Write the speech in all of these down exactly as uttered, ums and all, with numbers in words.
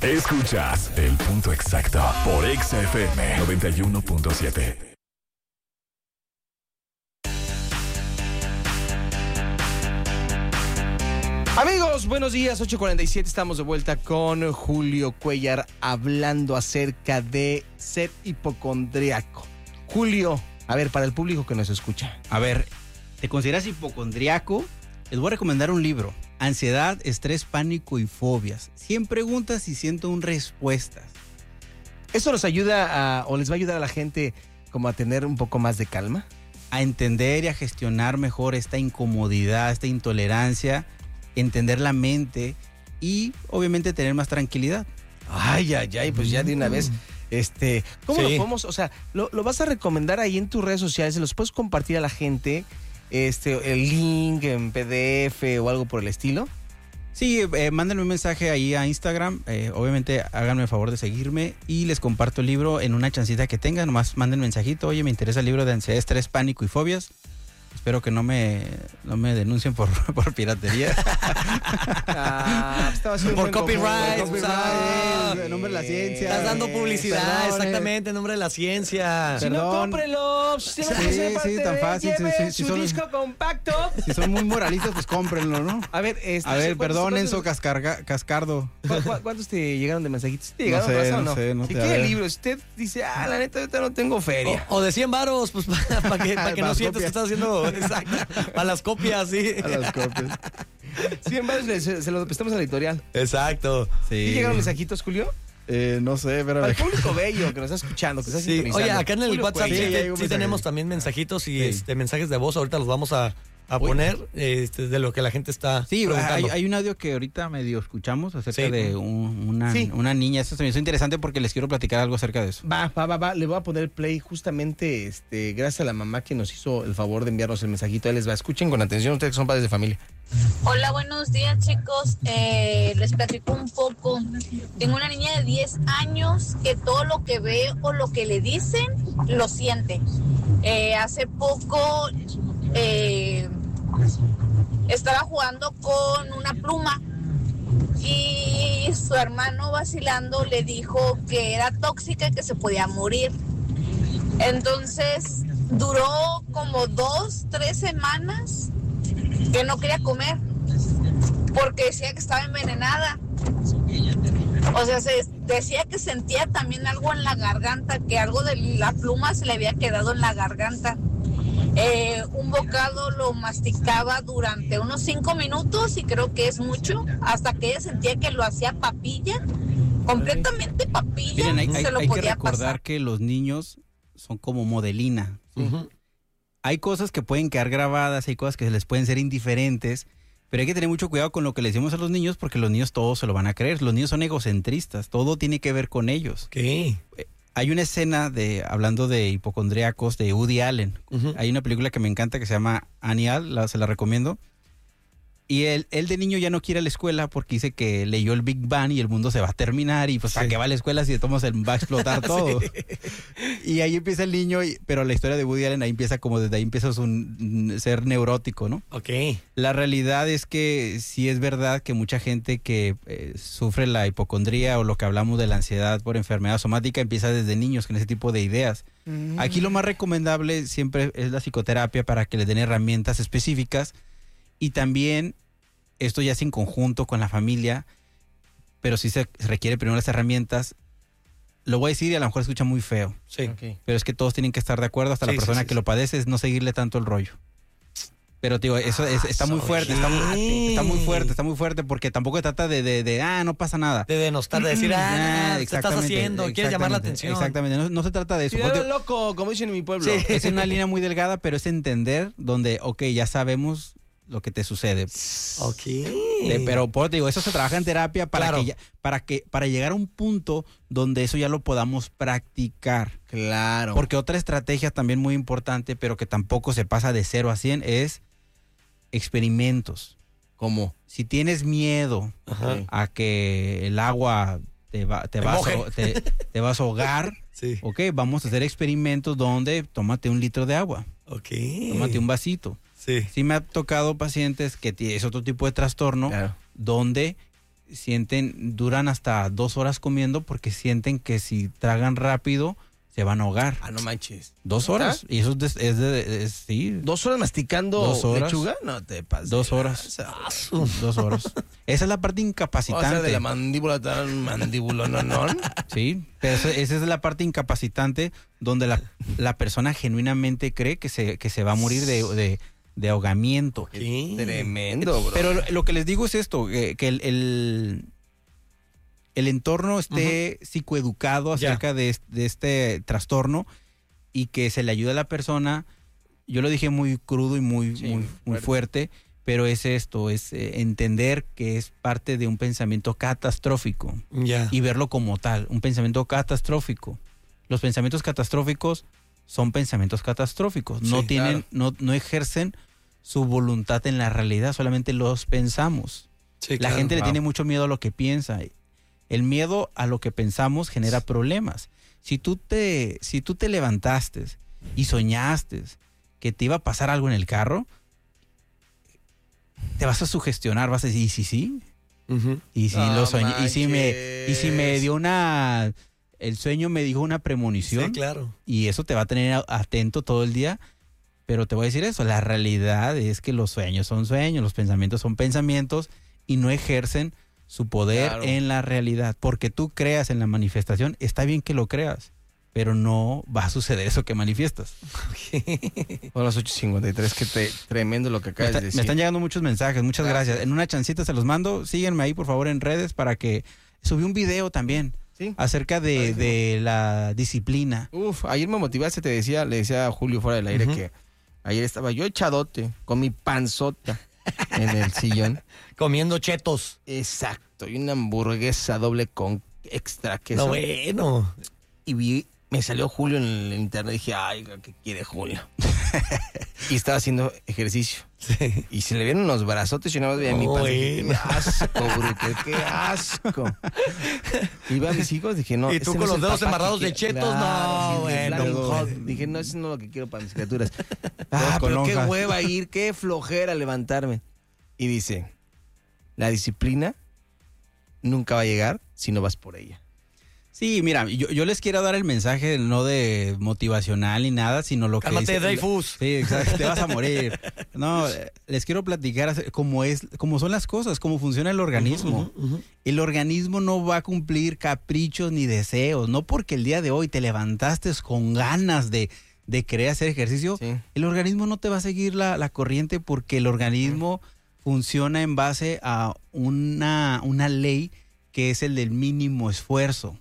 Escuchas El Punto Exacto por Exa F M noventa y uno punto siete. Amigos, buenos días, ocho cuarenta y siete, estamos de vuelta con Julio Cuellar hablando acerca de ser hipocondríaco. Julio, a ver, para el público que nos escucha. A ver, ¿te consideras hipocondríaco? Les voy a recomendar un libro, Ansiedad, Estrés, Pánico y Fobias. cien preguntas y ciento una respuestas. ¿Eso nos ayuda a, o les va a ayudar a la gente como a tener un poco más de calma? A entender y a gestionar mejor esta incomodidad, esta intolerancia, entender la mente y obviamente tener más tranquilidad. Ay, ay, ay, pues ya de una vez, este, ¿cómo sí. lo podemos? O sea, ¿lo, lo vas a recomendar ahí en tus redes sociales? ¿Se los puedes compartir a la gente? Este, el link en P D F o algo por el estilo. Sí, eh, mándenme un mensaje ahí a Instagram, eh, obviamente háganme el favor de seguirme y les comparto el libro en una chancita que tengan, nomás manden mensajito, oye, me interesa el libro de Ansiedad, Estrés, Pánico y Fobias. Espero que no me, no me denuncien por, por piratería. Ah, por copyright. Por copyright. En nombre de la ciencia. Estás dando publicidad, perdón, exactamente, en nombre de la ciencia. Si no, cómprenlo. Si no, sí, sí, tan fácil. Lleve sí, sí, su si son, disco compacto. Si son muy moralistas, pues cómprenlo, ¿no? A ver, este, A ver, perdón, ¿cuántos, Enzo Cascarga, Cascardo. ¿Cuántos te llegaron de mensajitos? ¿Te llegaron no sé, no, no no? sé, no si te quiere el libro, si usted dice, ah, la neta, ahorita no tengo feria. O, o de cien varos, pues para pa que, pa que no sientas que estás haciendo... Exacto. Para las copias, sí. A las copias. cien varos se, se lo prestamos a la editorial. Exacto. Sí. ¿Y llegaron mensajitos, Julio? Eh, no sé, pero... Para el público bello que nos está escuchando, que está sí. sintonizando. Oye, acá en el Julio WhatsApp Cuellar. sí, sí, sí tenemos también mensajitos y sí. este, mensajes de voz. Ahorita los vamos a, a poner este, de lo que la gente está Sí, preguntando. hay, hay un audio que ahorita medio escuchamos acerca sí. de un, una, sí. una niña. Eso también es interesante porque les quiero platicar algo acerca de eso. Va, va, va, va. Le voy a poner play justamente este, gracias a la mamá que nos hizo el favor de enviarnos el mensajito. Ahí les va. Escuchen con atención ustedes que son padres de familia. Hola, buenos días, chicos. Eh, les platico un poco. Tengo una niña de diez años que todo lo que ve o lo que le dicen, lo siente. Eh, hace poco eh, estaba jugando con una pluma y su hermano vacilando le dijo que era tóxica y que se podía morir. Entonces duró como dos, tres semanas que no quería comer porque decía que estaba envenenada. O sea, se decía que sentía también algo en la garganta, que algo de la pluma se le había quedado en la garganta. Eh, un bocado lo masticaba durante unos cinco minutos y creo que es mucho, hasta que ella sentía que lo hacía papilla, completamente papilla. Miren, hay, se hay, lo hay podía que recordar pasar. que los niños son como modelina. Uh-huh. Hay cosas que pueden quedar grabadas, hay cosas que les pueden ser indiferentes, pero hay que tener mucho cuidado con lo que les decimos a los niños porque los niños todos se lo van a creer. Los niños son egocentristas, todo tiene que ver con ellos. ¿Qué? Hay una escena de hablando de hipocondríacos de Woody Allen. Uh-huh. Hay una película que me encanta que se llama Anial, la, se la recomiendo. Y él, él de niño ya no quiere a la escuela porque dice que leyó el Big Bang y el mundo se va a terminar y pues sí. ¿Para qué va a la escuela si de todos modos va a explotar todo? Sí. Y ahí empieza el niño, y, pero la historia de Woody Allen ahí empieza como desde ahí empieza su ser neurótico, ¿no? Ok. La realidad es que sí es verdad que mucha gente que eh, sufre la hipocondría o lo que hablamos de la ansiedad por enfermedad somática empieza desde niños con ese tipo de ideas. Mm. Aquí lo más recomendable siempre es la psicoterapia para que les den herramientas específicas. Y también, esto ya es en conjunto con la familia, pero sí se requiere primero las herramientas. Lo voy a decir y a lo mejor escucha muy feo. Sí. Okay. Pero es que todos tienen que estar de acuerdo, hasta sí, la persona sí, sí, que sí. lo padece, es no seguirle tanto el rollo. Pero, tío, eso es, está muy fuerte, está muy, está muy fuerte, está muy fuerte, porque tampoco se trata de, de, de, ah, no pasa nada. De denostar, de decir, ah, ¿qué estás haciendo? Quieres llamar la atención. Exactamente, no, no se trata de eso. Tirado loco, como dicen en mi pueblo. Sí. Es una línea muy delgada, pero es entender donde, ok, ya sabemos lo que te sucede. Ok. De, pero, por te digo, eso se trabaja en terapia para, claro. que ya, para, que, para llegar a un punto donde eso ya lo podamos practicar. Claro. Porque otra estrategia también muy importante, pero que tampoco se pasa de cero a cien, es experimentos. ¿Cómo? Si tienes miedo Ajá. a que el agua te va, te, te, vas, a, te, te vas a ahogar, sí. ok, vamos a hacer experimentos donde tómate un litro de agua. Ok. Tómate un vasito. Sí. Sí me ha tocado pacientes que es otro tipo de trastorno, claro. donde sienten, duran hasta dos horas comiendo porque sienten que si tragan rápido se van a ahogar. Ah, no manches. Dos horas. Y eso es de, es de- es- sí. ¿Dos horas masticando Dos horas. lechuga? No te pases. Dos horas. Dos horas. Esa es la parte O incapacitante. sea, de la mandíbula tan mandíbula, no, no. Sí, pero esa, esa es la parte incapacitante donde la, la persona genuinamente cree que se, que se va a morir de, de, de ahogamiento. Sí. Tremendo, bro. Pero lo, lo que les digo es esto, que, que el, el, el entorno esté psicoeducado Ya. acerca de, es- de este trastorno y que se le ayude a la persona. Yo lo dije muy crudo y muy, Sí, muy, muy fuerte, pero es esto, es eh, entender que es parte de un pensamiento catastrófico Ya. y verlo como tal, un pensamiento catastrófico. Los pensamientos catastróficos son pensamientos catastróficos, no Sí, tienen, claro. no, no ejercen su voluntad en la realidad, solamente los pensamos. Sí, La claro. gente le wow. tiene mucho miedo a lo que piensa. El miedo a lo que pensamos genera problemas. Si tú te, si tú te levantaste y soñaste que te iba a pasar algo en el carro, te vas a sugestionar, vas a decir, ¿y si sí? Ujú. Y si No lo soñé, y si me, y si me manches. dio una, el sueño me dijo una premonición, Sí, claro. y eso te va a tener a- atento todo el día. Pero te voy a decir eso, la realidad es que los sueños son sueños, los pensamientos son pensamientos y no ejercen su poder Claro. en la realidad. Porque tú creas en la manifestación, está bien que lo creas, pero no va a suceder eso que manifiestas. Son las ocho cincuenta y tres, que te, tremendo lo que Me, acabas está- de me decir. están llegando muchos mensajes, muchas gracias. Gracias. En una chancita se los mando, síguenme ahí por favor en redes para que subí un video también Sí. acerca de, Padrísimo. de la disciplina. Uf, ayer me motivaste, te decía, le decía a Julio fuera del aire Ujú. que ayer estaba yo echadote con mi panzota en el sillón. Comiendo chetos. Exacto, y una hamburguesa doble con extra queso. No, bueno. Y vi, me salió Julio en el internet y dije, ay, ¿qué quiere Julio? Y estaba haciendo ejercicio. Sí. Y se le vieron unos brazotes y una vez veía mi Oh, panza. Dije, bueno. qué asco, bruto, qué asco. Y iba a mis hijos, dije, no. ¿Y tú ese con no los es el dedos papá embarrados que de quiero. chetos? No, sí, de bueno. Flaming Hot. Dije, no, eso no es lo que quiero para mis criaturas. Ah, con pero qué lonjas. hueva ir, qué flojera levantarme. Y dice, la disciplina nunca va a llegar si no vas por ella. Sí, mira, yo, yo les quiero dar el mensaje no de motivacional ni nada, sino lo Cálmate, que dice- Dreyfus. Sí, exacto, te vas a morir. No, eh, les quiero platicar acer- cómo es, cómo son las cosas, cómo funciona el organismo. Ujú, ujú. El organismo no va a cumplir caprichos ni deseos, no porque el día de hoy te levantaste con ganas de, de querer hacer ejercicio, Sí. el organismo no te va a seguir la, la corriente porque el organismo funciona en base a una, una ley que es el del mínimo esfuerzo.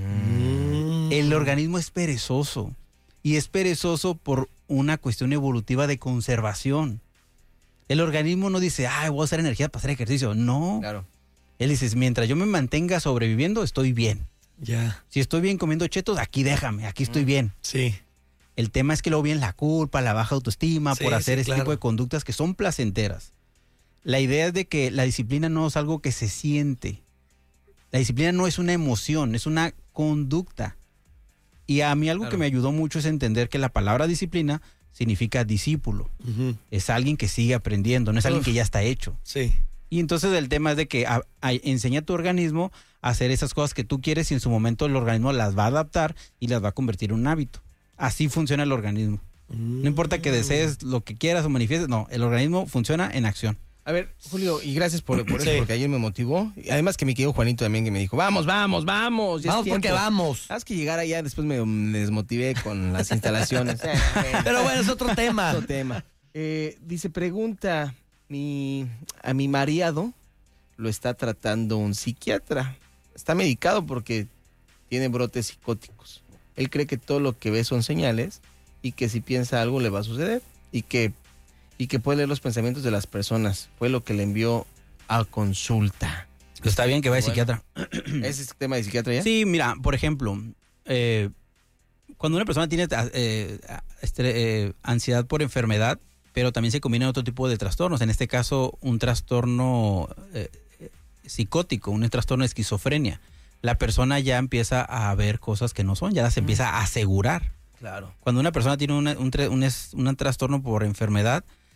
Mm. El organismo es perezoso y es perezoso por una cuestión evolutiva de conservación. El organismo no dice, ay, voy a hacer energía para hacer ejercicio. No. Claro. Él dice, mientras yo me mantenga sobreviviendo, estoy bien. Ya. Si estoy bien comiendo chetos, aquí déjame, aquí estoy bien. Sí. El tema es que luego viene la culpa, la baja autoestima Sí, por hacer sí, ese claro. tipo de conductas que son placenteras. La idea es de que la disciplina no es algo que se siente. La disciplina no es una emoción, es una conducta. Y a mí algo Claro. que me ayudó mucho es entender que la palabra disciplina significa discípulo. Ujú. Es alguien que sigue aprendiendo, no es alguien Uf. que ya está hecho. Sí. Y entonces el tema es de que a- a- enseña a tu organismo a hacer esas cosas que tú quieres y en su momento el organismo las va a adaptar y las va a convertir en un hábito. Así funciona el organismo. No importa que desees lo que quieras o manifiestes, no, el organismo funciona en acción. A ver, Julio, y gracias por, por eso, Sí. porque ayer me motivó. Y además que mi querido Juanito también que me dijo, vamos, vamos, vamos. ya es Vamos porque tiempo". vamos. Haz que llegara ya, después me, me desmotivé con las instalaciones. Eh, bueno, Pero bueno, es otro tema. otro tema. Eh, dice, pregunta, mi, a mi mareado lo está tratando un psiquiatra. Está medicado porque tiene brotes psicóticos. Él cree que todo lo que ve son señales y que si piensa algo le va a suceder y que, y que puede leer los pensamientos de las personas. Fue lo que le envió a consulta. Está bien que vaya Bueno. psiquiatra. ¿Ese es el tema de psiquiatra ya? Sí, mira, por ejemplo, eh, cuando una persona tiene eh, este, eh, ansiedad por enfermedad, pero también se combina otro tipo de trastornos, en este caso un trastorno eh, psicótico, un trastorno de esquizofrenia, la persona ya empieza a ver cosas que no son, ya las empieza a asegurar. Claro. Cuando una persona tiene una- un, tra- un es- un trastorno por enfermedad,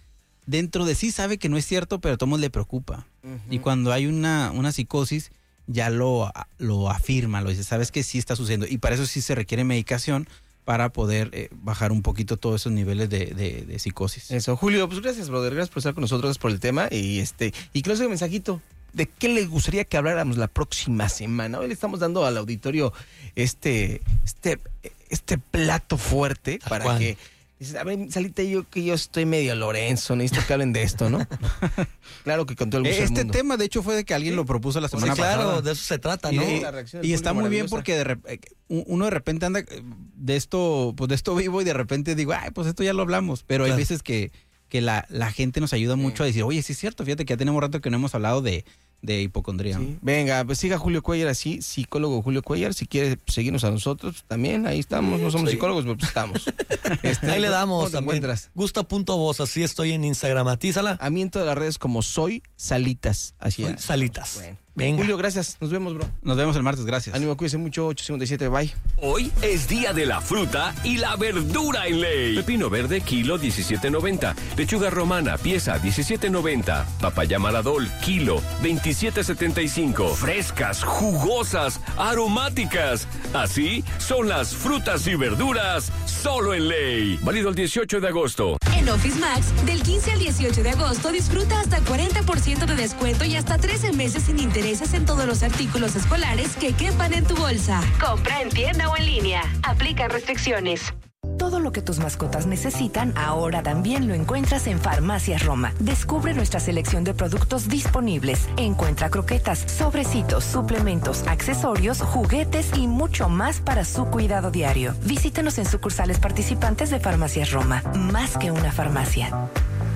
dentro de sí sabe que no es cierto, pero a todos le preocupa. Uh-huh. Y cuando hay una, una psicosis, ya lo, lo afirma, lo dice, sabes que sí está sucediendo. Y para eso sí se requiere medicación para poder eh, bajar un poquito todos esos niveles de, de, de psicosis. Eso, Julio, pues gracias, brother, gracias por estar con nosotros, por el tema. Y este y que nos dé un mensajito. ¿De qué le gustaría que habláramos la próxima semana? Hoy le estamos dando al auditorio este, este, este plato fuerte para ¿Cuál? que... Dices, a ver, Salita, yo que yo estoy medio Lorenzo, necesito que hablen de esto, ¿no? Claro que con todo el gusto Este del mundo. tema, de hecho, fue de que alguien ¿Sí? lo propuso la semana sí, claro, pasada. de eso se trata, ¿no? Y, y está muy bien porque de rep- uno de repente anda de esto, pues de esto vivo y de repente digo, ay, pues esto ya lo hablamos. Pero claro. hay veces que, que la, la gente nos ayuda mucho sí. a decir, oye, sí es cierto, fíjate que ya tenemos rato que no hemos hablado de... de hipocondría. Sí. Venga, pues siga Julio Cuellar así, psicólogo Julio Cuellar, si quiere seguirnos a nosotros también, ahí estamos, no somos sí. psicólogos, pero pues estamos. Este, ahí le damos ¿cómo te encuentras? Gusta.voz, así estoy en Instagram. ¿A ti, Sala? A mí en todas las redes como soy Salitas, así soy es. Salitas. Bueno. Venga. Julio, gracias, nos vemos, bro. Nos vemos el martes, gracias. Ánimo, cuídense mucho, ocho cincuenta y siete, bye. Hoy es día de la fruta y la verdura en ley. Pepino verde, kilo diecisiete noventa. Lechuga romana, pieza diecisiete noventa. Papaya maradol, kilo veintisiete setenta y cinco. Frescas, jugosas, aromáticas. Así son las frutas y verduras solo en ley. Válido el dieciocho de agosto. En Office Max, del quince al dieciocho de agosto, disfruta hasta cuarenta por ciento de descuento y hasta trece meses sin intereses en todos los artículos escolares que quepan en tu bolsa. Compra en tienda o en línea. Aplica restricciones. Todo lo que tus mascotas necesitan, ahora también lo encuentras en Farmacias Roma. Descubre nuestra selección de productos disponibles. Encuentra croquetas, sobrecitos, suplementos, accesorios, juguetes y mucho más para su cuidado diario. Visítenos en sucursales participantes de Farmacias Roma. Más que una farmacia.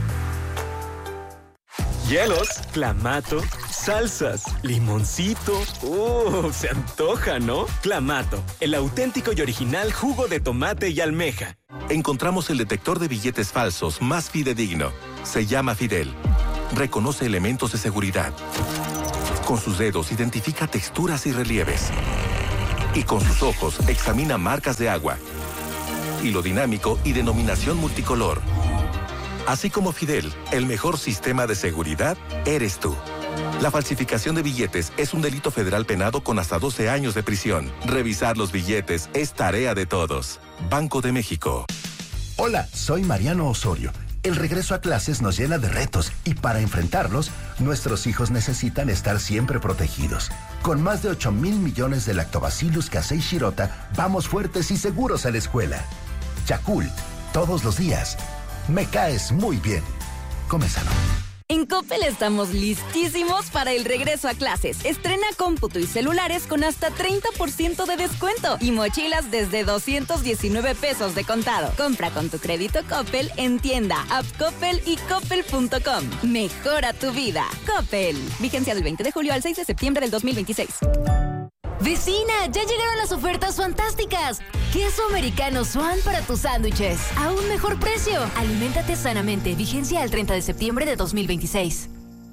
Hielos, clamato, salsas, limoncito. ¡Uh! Se antoja, ¿no? Clamato, el auténtico y original jugo de tomate y almeja. Encontramos el detector de billetes falsos más fidedigno. Se llama Fidel. Reconoce elementos de seguridad. Con sus dedos identifica texturas y relieves. Y con sus ojos examina marcas de agua. Hilo dinámico y denominación multicolor. Así como Fidel, el mejor sistema de seguridad eres tú. La falsificación de billetes es un delito federal penado con hasta doce años de prisión. Revisar los billetes es tarea de todos. Banco de México. Hola, soy Mariano Osorio. El regreso a clases nos llena de retos y para enfrentarlos, nuestros hijos necesitan estar siempre protegidos. Con más de ocho mil millones de Lactobacillus casei shirota, vamos fuertes y seguros a la escuela. Yakult, todos los días. Me caes muy bien. Come sano. En Coppel estamos listísimos para el regreso a clases. Estrena cómputo y celulares con hasta treinta por ciento de descuento y mochilas desde doscientos diecinueve pesos de contado. Compra con tu crédito Coppel en tienda, app Coppel y coppel punto com. Mejora tu vida. Coppel. Vigencia del veinte de julio al seis de septiembre del dos mil veintiséis. Vecina, ya llegaron las ofertas fantásticas. Queso americano Swan para tus sándwiches. A un mejor precio. Aliméntate sanamente. Vigencia al treinta de septiembre de dos mil veintiséis.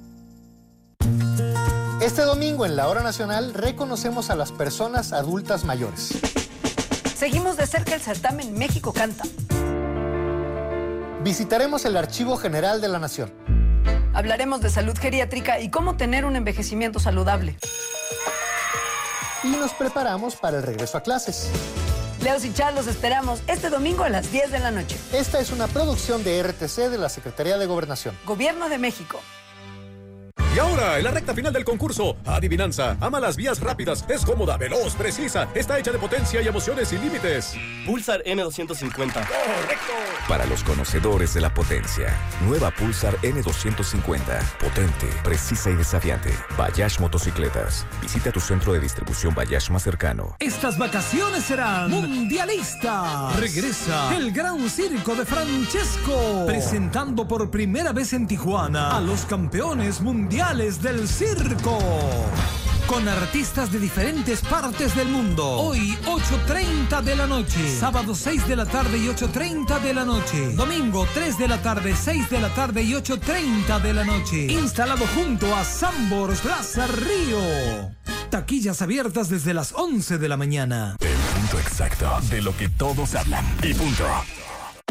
Este domingo en la Hora Nacional reconocemos a las personas adultas mayores. Seguimos de cerca el certamen México Canta. Visitaremos el Archivo General de la Nación. Hablaremos de salud geriátrica y cómo tener un envejecimiento saludable. Y nos preparamos para el regreso a clases. Leos y Char los esperamos este domingo a las diez de la noche. Esta es una producción de R T C de la Secretaría de Gobernación. Gobierno de México. Y ahora, en la recta final del concurso, Adivinanza. Ama las vías rápidas, es cómoda, veloz, precisa, está hecha de potencia y emociones sin límites. Pulsar N doscientos cincuenta. ¡Correcto! Para los conocedores de la potencia, nueva Pulsar N doscientos cincuenta. Potente, precisa y desafiante. Bayash Motocicletas. Visita tu centro de distribución Bayash más cercano. Estas vacaciones serán mundialistas. Regresa el Gran Circo de Francesco, presentando por primera vez en Tijuana a los campeones mundiales del circo, con artistas de diferentes partes del mundo. Hoy, ocho treinta de la noche. Sábado, seis de la tarde y ocho treinta de la noche. Domingo, tres de la tarde, seis de la tarde y ocho treinta de la noche. Instalado junto a Sambors Plaza Río. Taquillas abiertas desde las once de la mañana. El punto exacto de lo que todos hablan. Y punto.